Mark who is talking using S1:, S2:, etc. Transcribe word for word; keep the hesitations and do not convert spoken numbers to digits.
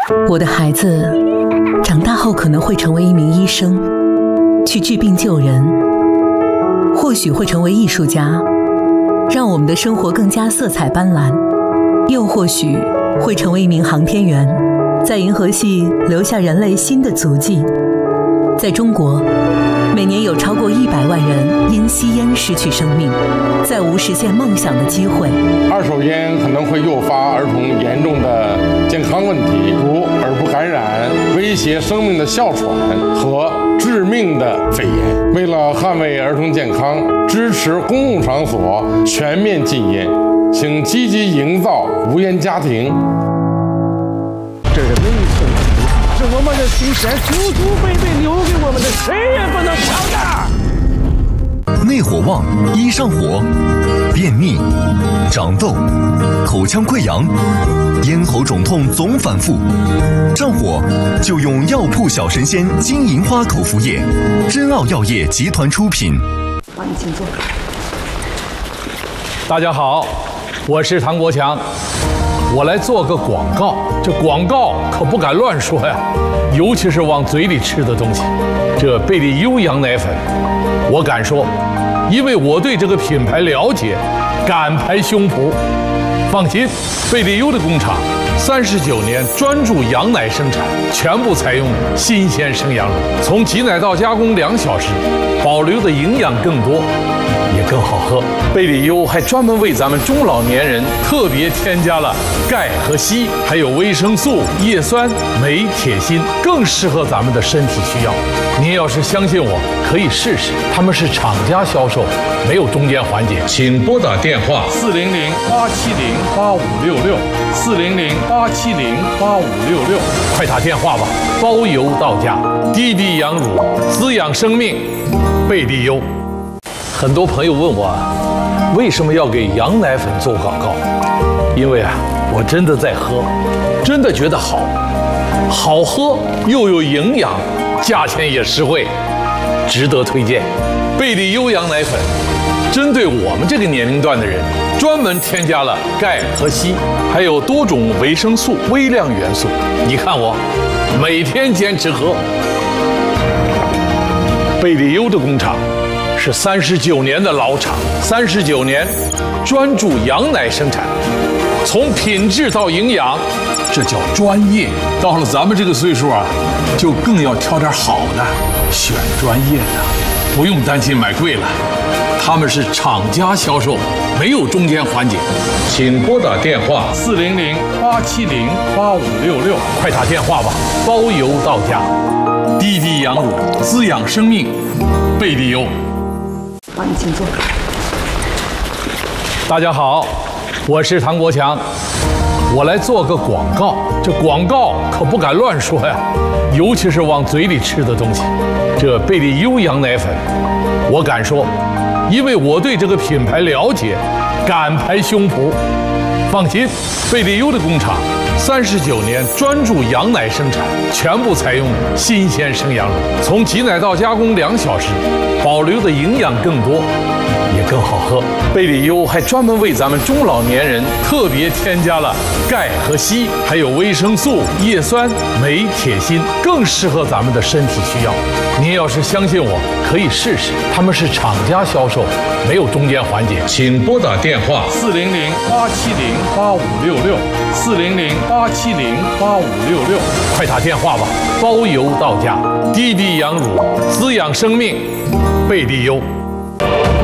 S1: 我的孩子长大后可能会成为一名医生，去治病救人，或许会成为艺术家，让我们的生活更加色彩斑斓，又或许会成为一名航天员，在银河系留下人类新的足迹。在中国，每年有超过一百万人因吸烟失去生命，再无实现梦想的机会。
S2: 二手烟可能会诱发儿童严重的健康问题，如耳部感染、威胁生命的哮喘和致命的肺炎。为了捍卫儿童健康，支持公共场所全面禁烟，请积极营造无烟家庭。
S3: 这是民生的福祉，是我们的祖先祖祖辈辈留给我们的，谁也不能抢的。
S4: 内火旺，易上火，便秘、长痘、口腔溃疡、咽喉肿痛总反复，上火就用药铺小神仙金银花口服液，珍奥药业集团出品。
S5: 好，你请坐。
S6: 大家好，我是唐国强。我来做个广告，这广告可不敢乱说呀，尤其是往嘴里吃的东西。这贝利优羊奶粉，我敢说，因为我对这个品牌了解，敢拍胸脯。放心，贝利优的工厂三十九年专注羊奶生产，全部采用新鲜生羊乳，从挤奶到加工两小时，保留的营养更多，也更好喝。贝利优还专门为咱们中老年人特别添加了钙和硒，还有维生素、叶酸、镁、铁、锌，更适合咱们的身体需要。您要是相信我，可以试试。他们是厂家销售，没有中间环节。请拨打电话四零零八七零八五六六四零零八七零八五六六，快打电话吧，包邮到家。滴滴羊乳，滋养生命，贝利优。很多朋友问我，为什么要给羊奶粉做广告？因为啊，我真的在喝，真的觉得好，好喝又有营养，价钱也实惠，值得推荐。贝利优羊奶粉针对我们这个年龄段的人，专门添加了钙和硒，还有多种维生素、微量元素。你看我每天坚持喝。贝利优的工厂是三十九年的老厂，三十九年专注羊奶生产，从品质到营养，这叫专业。到了咱们这个岁数啊，就更要挑点好的，选专业的，不用担心买贵了。他们是厂家销售，没有中间环节。请拨打电话四零零八七零八五六六，快打电话吧，包邮到家。滴滴羊乳，滋养生命，贝利优。
S5: 好，你请坐。
S6: 大家好，我是唐国强。我来做个广告，这广告可不敢乱说呀，尤其是往嘴里吃的东西。这贝利优羊奶粉，我敢说，因为我对这个品牌了解，敢拍胸脯。放心，贝利优的工厂三十九年专注羊奶生产，全部采用新鲜生羊乳，从挤奶到加工两小时，保留的营养更多，也更好喝。贝利优还专门为咱们中老年人特别添加了钙和硒，还有维生素、叶酸、镁、铁、锌，更适合咱们的身体需要。您要是相信我，可以试试。他们是厂家销售，没有中间环节。请拨打电话四零零八七零八五六六四零零八七零八五六六，快打电话吧，包邮到家。滴滴羊乳，滋养生命，贝利优。